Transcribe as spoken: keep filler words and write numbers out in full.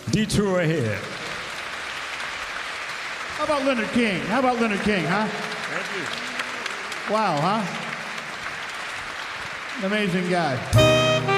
Detour ahead. How about Leonard King? How about Leonard King, huh? Thank you. Wow, huh? An amazing guy.